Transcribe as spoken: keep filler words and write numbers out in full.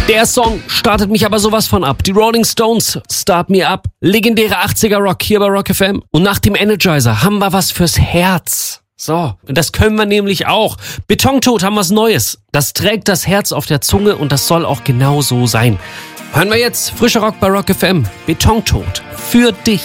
Der Song startet mich aber sowas von ab. Die Rolling Stones, Start Me Up. Legendäre achtziger Rock hier bei Rock F M. Und nach dem Energizer haben wir was fürs Herz. So, das können wir nämlich auch. Betontod haben was Neues. Das trägt das Herz auf der Zunge und das soll auch genau so sein. Hören wir jetzt frischer Rock bei Rock F M. Betontod für dich.